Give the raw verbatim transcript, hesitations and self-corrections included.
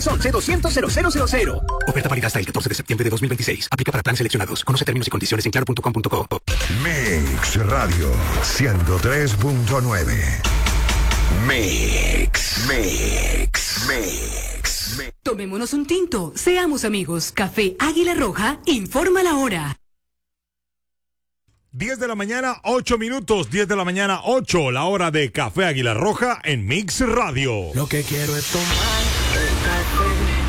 once doscientos cero cero cero cero. Oferta válida hasta el catorce de septiembre de dos mil veintiséis. Aplica para planes seleccionados. Conoce términos y condiciones en claro punto com punto co. Mix Radio ciento tres punto nueve. Mix, Mix, Mix, Mix. Tomémonos un tinto. Seamos amigos. Café Águila Roja informa la hora. diez de la mañana, ocho minutos. diez de la mañana, ocho. La hora de Café Águila Roja en Mix Radio. Lo que quiero es tomar el café